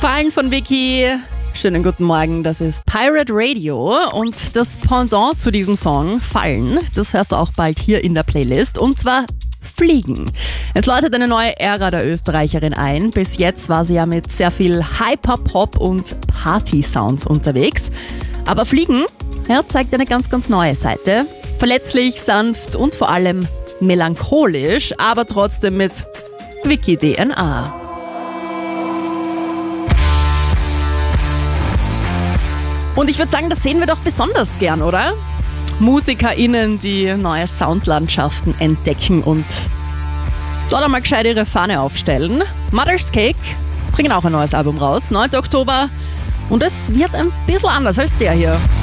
Fallen von Vicky. Schönen guten Morgen, das ist Pirate Radio und das Pendant zu diesem Song, Fallen, das hörst du auch bald hier in der Playlist und zwar Fliegen. Es läutet eine neue Ära der Österreicherin ein. Bis jetzt war sie ja mit sehr viel Hyper-Pop und Party-Sounds unterwegs. Aber Fliegen zeigt eine ganz, ganz neue Seite. Verletzlich, sanft und vor allem melancholisch, aber trotzdem mit Vicky-DNA. Und ich würde sagen, das sehen wir doch besonders gern, oder? MusikerInnen, die neue Soundlandschaften entdecken und dort einmal gescheit ihre Fahne aufstellen. Mother's Cake bringen auch ein neues Album raus, 9. Oktober. Und es wird ein bisschen anders als der hier.